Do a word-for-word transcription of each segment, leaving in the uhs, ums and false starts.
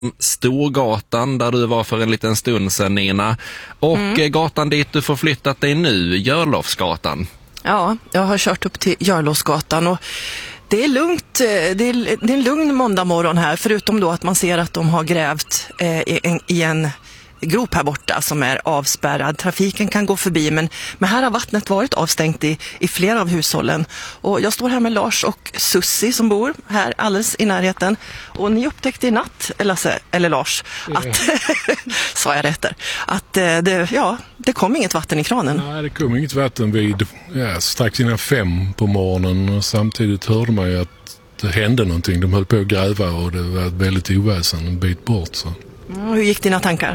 Storgatan där du var för en liten stund sedan, Nina. Och mm. gatan dit du får flyttat dig nu, Görlofsgatan. Ja, jag har kört upp till Görlofsgatan och det är lugnt, det är, det är en lugn måndag morgon här, förutom då att man ser att de har grävt eh, i, en, i en grop här borta som är avspärrad. Trafiken kan gå förbi, men, men här har vattnet varit avstängt i, i flera av hushållen. Och jag står här med Lars och Sussi som bor här alldeles i närheten. Och ni upptäckte i natt, Lasse, eller Lars, att, sa jag rätt där, att det, ja, det kom inget vatten i kranen. Nej, det kom inget vatten vid ja, strax innan fem på morgonen. Och samtidigt hörde man ju att det hände någonting. De höll på att gräva och det var väldigt oväsen en bit bort. Så. Mm, hur gick dina tankar?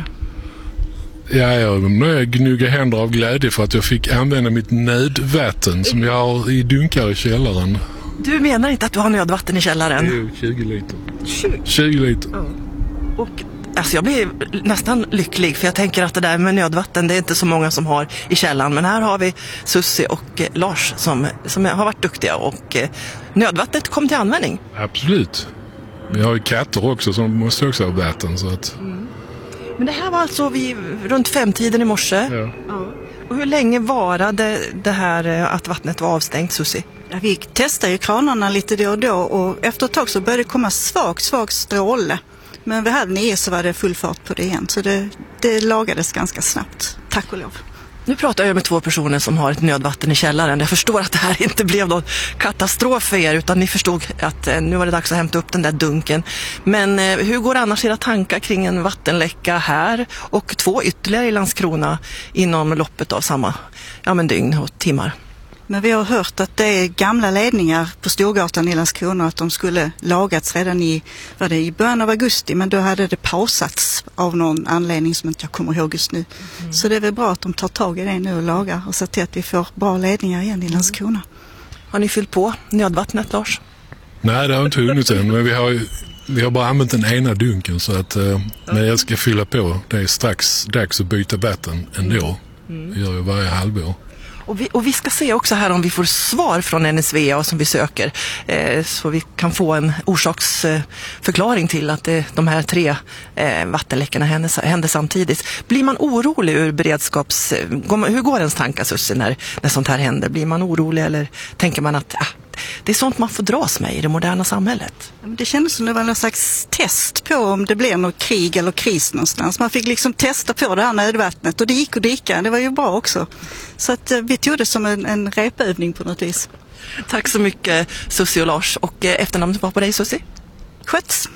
Ja, jag gnuggar händer av glädje för att jag fick använda mitt nödvatten som jag har i dunkar i källaren. Du menar inte att du har nödvatten i källaren? Jo, tjugo liter. tjugo liter. Ja. Och alltså jag blir nästan lycklig, för jag tänker att det där med nödvatten, det är inte så många som har i källaren. Men här har vi Sussi och eh, Lars som, som har varit duktiga och eh, nödvattnet kom till användning. Absolut. Vi har ju katter också som måste också ha vatten, så att... Mm. Men det här var alltså vid, runt femtiden i morse. Ja. Ja. Och hur länge varade det här att vattnet var avstängt, Sussi? Ja, vi testade ju kranarna lite då och då och efter ett tag så började det komma svag, svag stråle. Men vid halv nio så var det full fart på det igen, så det, det lagades ganska snabbt, tack och lov. Nu pratar jag med två personer som har ett nödvatten i källaren. Jag förstår att det här inte blev någon katastrof för er, utan ni förstod att eh, nu var det dags att hämta upp den där dunken. Men eh, hur går annars era tankar kring en vattenläcka här och två ytterligare i Landskrona inom loppet av samma ja, men dygn och timmar? Men vi har hört att det är gamla ledningar på Storgatan i Landskrona, att de skulle lagats redan i, var det i början av augusti, men då hade det pausats av någon anledning som inte jag kommer ihåg just nu. Mm. Så det är väl bra att de tar tag i det nu och lagar och ser till att vi får bra ledningar igen i Landskrona. Mm. Har ni fyllt på nödvattnet, Lars? Nej, det har inte hunnit än, men vi har, vi har bara använt den ena dunken, så att eh, när jag ska fylla på, det är strax dags att byta vatten ändå. Mm. Det gör jag varje halvår. Och vi, och vi ska se också här om vi får svar från N S V A som vi söker, eh, så vi kan få en orsaksförklaring eh, till att det, de här tre eh, vattenläckorna händer, händer samtidigt. Blir man orolig ur beredskaps... Går, hur går ens tankar, Sussi, när, när sånt här händer? Blir man orolig eller tänker man att ah, det är sånt man får dras med i det moderna samhället? Det kändes som det var någon slags test på om det blev något krig eller kris någonstans. Man fick liksom testa på det här nödvattnet och det gick och dricka. Det var ju bra också. Så att vi tog det som en, en repövning på något vis. Tack så mycket, Sussi och Lars. Och efternamnet var på dig, Sussi? Sköts.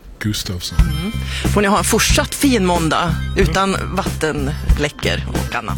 Gustafsson. Mm. Får ni ha en fortsatt fin måndag utan vattenläckor och annat.